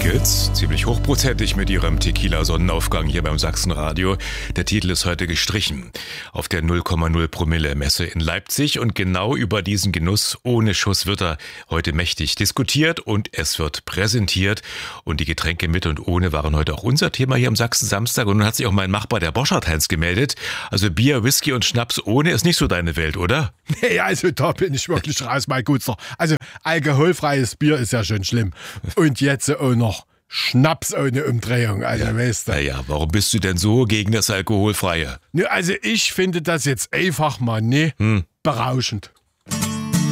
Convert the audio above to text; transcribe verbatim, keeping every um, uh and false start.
Ricketts, ziemlich hochprozentig mit ihrem Tequila-Sonnenaufgang hier beim Sachsenradio. Der Titel ist heute gestrichen auf der null Komma null Promille Messe in Leipzig und genau über diesen Genuss ohne Schuss wird er heute mächtig diskutiert und es wird präsentiert und die Getränke mit und ohne waren heute auch unser Thema hier am Sachsen-Samstag und nun hat sich auch mein Nachbar, der Boschert-Heinz, gemeldet. Also Bier, Whisky und Schnaps ohne ist nicht so deine Welt, oder? Nee, also da bin ich wirklich raus, mein Guter. Also alkoholfreies Bier ist ja schon schlimm. Und jetzt auch noch Schnaps ohne Umdrehung, also ja, weißt du. Naja, warum bist du denn so gegen das Alkoholfreie? Ne, also ich finde das jetzt einfach mal ne hm. berauschend.